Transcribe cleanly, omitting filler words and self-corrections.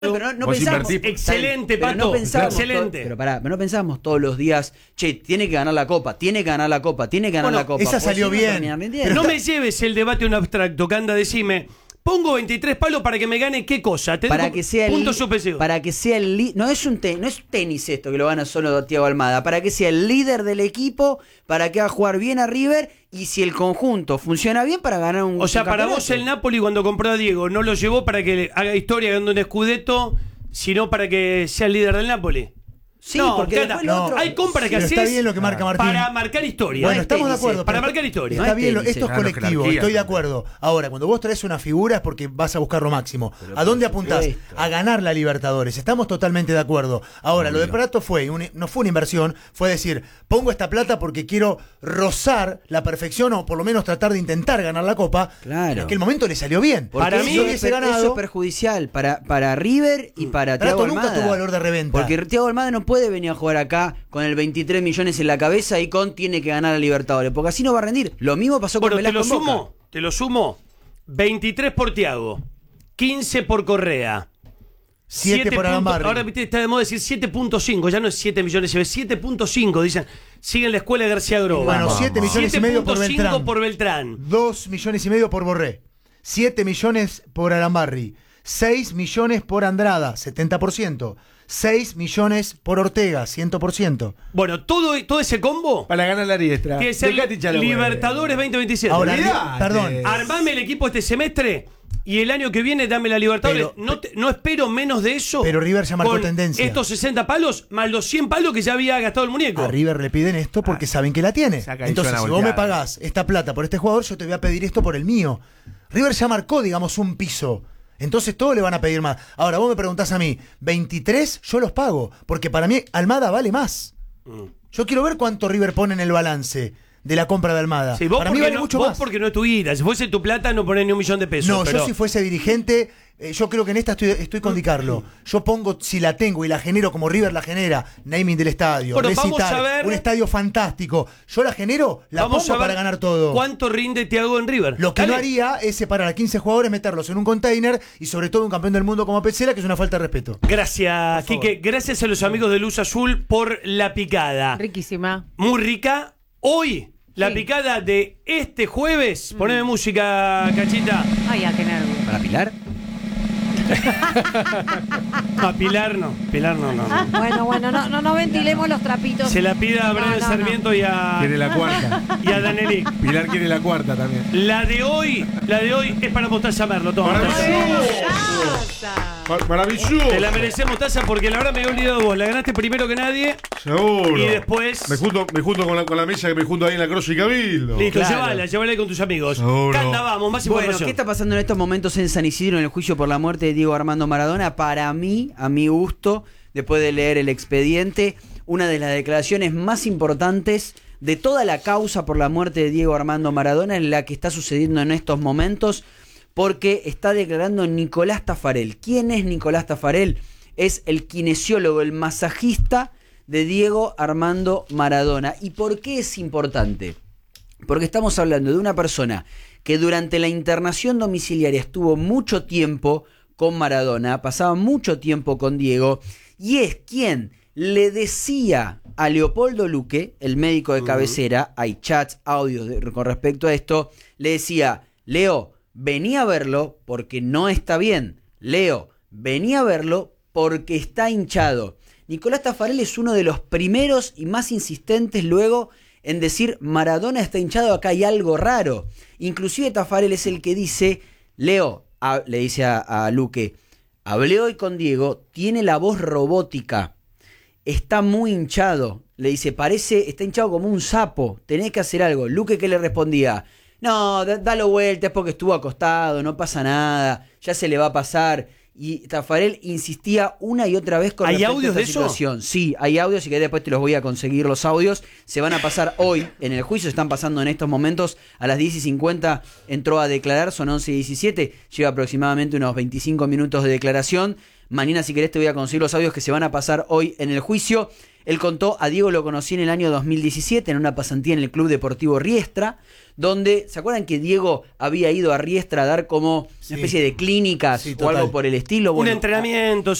no Vos pensamos. invertís. Excelente, Pero Pato. no pensamos Excelente. pero no pensamos todos los días, che, tiene que ganar la copa, tiene que ganar la copa, tiene que ganar Bueno, la copa. esa salió Porque si no, bien. terminan rindiendo. No me lleves el debate a un abstracto, que anda, decime, pongo 23 palos para que me gane qué cosa. Te para digo que sea puntos suspensivos. para que sea el no es no es tenis esto que lo gana solo Thiago Almada, para que sea el líder del equipo, para que haga jugar bien a River y si el conjunto funciona bien para ganar un O sea, un para campeonato. vos el Napoli cuando compró a Diego no lo llevó para que haga historia ganando un Scudetto, sino para que sea el líder del Napoli. Sí, No, porque Cata, después lo otro- hay compras que Pero haces está bien lo que marca Martín. para marcar historia. Bueno, es estamos de tenis, acuerdo. para pero marcar historia. Está No es bien, tenis, esto es claro, colectivo, jerarquía. estoy de acuerdo. Ahora, cuando vos traes una figura es porque vas a buscar lo máximo. ¿A dónde apuntás? supuesto. A ganar la Libertadores. Estamos totalmente de acuerdo. Ahora, lo de Prato no fue una inversión, fue decir, pongo esta plata porque quiero rozar la perfección o por lo menos tratar de intentar ganar la Copa. Claro. En aquel momento le salió bien. Porque Para si mí yo eso hubiese es ganado, perjudicial para River y para Prato Thiago nunca Almada. tuvo valor de reventa. Porque Thiago Almada no puede venir a jugar acá con el 23 millones en la cabeza y tiene que ganar a Libertadores, porque así no va a rendir. Lo mismo pasó Bueno, con Velasco en Boca. te lo sumo. 23 por Thiago, 15 por Correa. 7 por Alambarri. Ahora viste, está de moda decir 7.5, ya no es 7 millones, es 7.5, dicen. Siguen la escuela de García Groba. Bueno, 7 millones y medio por 7.5 Beltrán. por Beltrán. 2 millones y medio por Borré, 7 millones por Alambarri, 6 millones por Andrada, 70%, 6 millones por Ortega, 100%. Bueno, todo ese combo Para ganar la diestra. tiene que ser Dejate hinchar los huevos. Libertadores 2027. Ahora, Olvidate. perdón, Armame el equipo este semestre y el año que viene dame la Libertadores. Pero- No espero menos de eso. Pero River ya marcó con tendencia. Estos 60 palos más los 100 palos que ya había gastado el muñeco. a River le piden esto porque saben que la tiene. Saca y Entonces, suena si vos me volteada. pagás esta plata por este jugador, yo te voy a pedir esto por el mío. River ya marcó, digamos, un piso. Entonces todos le van a pedir más. Ahora, vos me preguntás a mí, 23 yo los pago, porque para mí Almada vale más. Yo quiero ver cuánto River pone en el balance de la compra de Almada. Sí, vos para mí porque vale no, mucho vos más. porque no es tu guita. Si fuese tu plata no ponés ni $1.000.000 No, pero yo si fuese dirigente, yo creo que en esta estoy con Di Carlo. Yo pongo, si la tengo y la genero como River la genera, naming del estadio, Bueno, vamos recital, a ver. un estadio fantástico. Yo la genero, la vamos pongo a ver para ganar todo. ¿Cuánto rinde Thiago en River? Lo que Dale. no haría es separar a 15 jugadores, meterlos en un container y sobre todo un campeón del mundo como Petzela, que es una falta de respeto. Gracias, Por favor. Quique. Gracias a los amigos de Luz Azul por la picada. Riquísima. Muy rica. Hoy, la Sí. picada de este jueves. Poneme música, Cachita. Ay, ya, qué nervio. ¿Para Pilar? A Pilar no. Pilar no. Bueno, no ventilemos los trapitos. Se la pida a Brian No. Sarmiento y Quiere a, la cuarta. y a Danelli. Pilar quiere la cuarta también. La de hoy es para Mostaza Merlo. Toma, Mostaza. Maravilloso. Te la merecemos, Mostaza, porque la verdad me había olvidado de vos. La ganaste primero que nadie. Seguro. Y después- Me junto con la mesa que me junto ahí en la Cross y Cabildo. Listo, Claro. llévala con tus amigos. Seguro. Canta, vamos, más Bueno, información. ¿qué está pasando en estos momentos en San Isidro en el juicio por la muerte de Diego Armando Maradona? Para mí, a mi gusto, después de leer el expediente, una de las declaraciones más importantes de toda la causa por la muerte de Diego Armando Maradona es la que está sucediendo en estos momentos, porque está declarando Nicolás Tafarel. ¿Quién es Nicolás Tafarel? Es el kinesiólogo, el masajista de Diego Armando Maradona. ¿Y por qué es importante? Porque estamos hablando de una persona que durante la internación domiciliaria estuvo mucho tiempo con Maradona, pasaba mucho tiempo con Diego, y es quien le decía a Leopoldo Luque, el médico de cabecera, hay chats, audios con respecto a esto, le decía, Leo, vení a verlo porque no está bien. Leo, vení a verlo porque está hinchado. Nicolás Tafarel es uno de los primeros y más insistentes luego en decir Maradona está hinchado, acá hay algo raro. Inclusive Tafarel es el que dice, Leo, le dice a Luque, hablé hoy con Diego, tiene la voz robótica, está muy hinchado, le dice, está hinchado como un sapo, tenés que hacer algo. Luque, ¿qué le respondía? No, dalo vuelta, es porque estuvo acostado, no pasa nada, ya se le va a pasar. Y Tafarel insistía una y otra vez con ¿Hay respecto audios a de esta eso? situación. Sí, hay audios y que después te los voy a conseguir los audios. Se van a pasar hoy en el juicio, se están pasando en estos momentos. A las 10:50 entró a declarar, son 11:17, lleva aproximadamente unos 25 minutos de declaración. Mañana, si querés, te voy a conseguir los audios que se van a pasar hoy en el juicio. Él contó, a Diego lo conocí en el año 2017 en una pasantía en el Club Deportivo Riestra, donde, ¿se acuerdan que Diego había ido a Riestra a dar como una especie de clínicas Sí, o algo total. por el estilo? Un Bueno, entrenamiento,